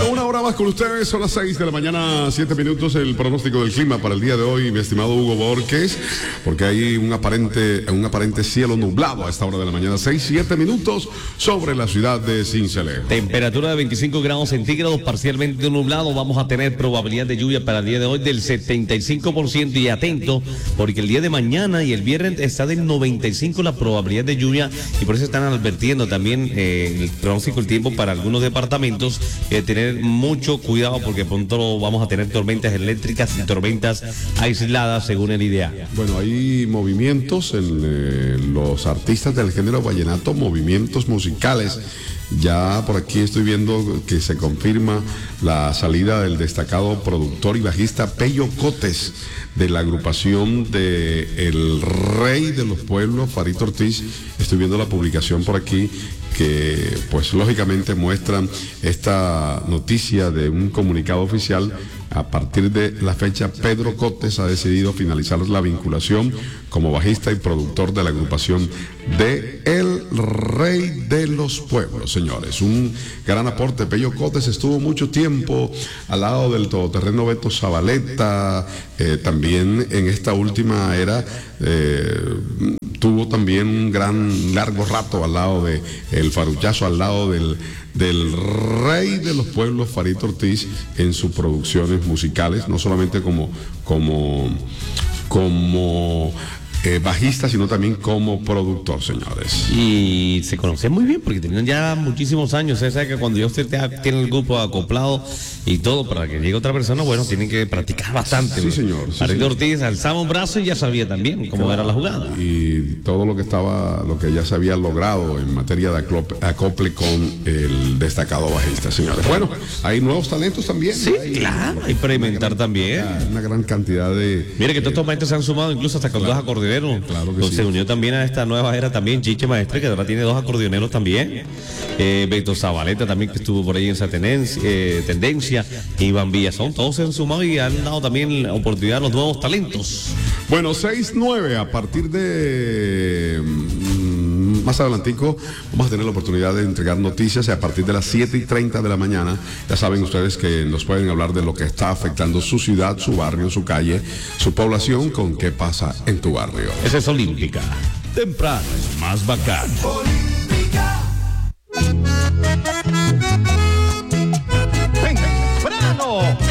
Bueno, una hora más con ustedes, son las 6 de la mañana, 7 minutos, el pronóstico del clima para el día de hoy, mi estimado Hugo Borges, porque hay un aparente cielo nublado a esta hora de la mañana, 6-7 minutos sobre la ciudad de Sincelejo. Temperatura de 25 grados centígrados, parcialmente nublado. Vamos a tener probabilidad de lluvia para el día de hoy del 75%, y atento, porque el día de mañana y el viernes está del 95% la probabilidad de lluvia, y por eso están advirtiendo también el pronóstico del tiempo para algunos departamentos, tener mucho cuidado porque pronto vamos a tener tormentas eléctricas y tormentas aisladas según el IDEA. Bueno, hay movimientos en los artistas del género vallenato, movimientos musicales. Ya por aquí estoy viendo que se confirma la salida del destacado productor y bajista Pello Cotes de la agrupación de El Rey de los Pueblos, Farito Ortiz. Estoy viendo la publicación por aquí que pues lógicamente muestran esta noticia de un comunicado oficial. A partir de la fecha, Pedro Cotes ha decidido finalizar la vinculación como bajista y productor de la agrupación de El Rey de los Pueblos, señores. Un gran aporte. Pello Cotes estuvo mucho tiempo al lado del todoterreno Beto Zabaleta, también en esta última era tuvo también un largo rato al lado de el Faruchazo, al lado del Rey de los Pueblos, Farito Ortiz, en sus producciones musicales, no solamente como bajista, sino también como productor, señores. Y se conocían muy bien porque tenían ya muchísimos años. Usted sabe que cuando ya usted tiene el grupo acoplado y todo, para que llegue otra persona, bueno, tienen que practicar bastante. Sí, señor. Sí, Farito Ortiz alzaba un brazo y ya sabía también cómo era la jugada. Y todo lo que ya se había logrado en materia de acople con el destacado bajista, señores. Bueno, hay nuevos talentos también. Sí, claro, hay que experimentar también. Una gran cantidad de... Mire que todos estos maestros se han sumado incluso hasta con dos acordeoneros. Claro que sí. Se unió también a esta nueva era también Chiche Maestre, que ahora tiene dos acordeoneros también. Beto Zabaleta también, que estuvo por ahí en esa tendencia. Iván Villazón, todos se han sumado y han dado también la oportunidad a los nuevos talentos. Bueno, 6-9, a partir de más adelantico vamos a tener la oportunidad de entregar noticias a partir de las 7:30 de la mañana. Ya saben ustedes que nos pueden hablar de lo que está afectando su ciudad, su barrio, su calle, su población, con qué pasa en tu barrio. Esa es Olímpica. Temprano es más bacán.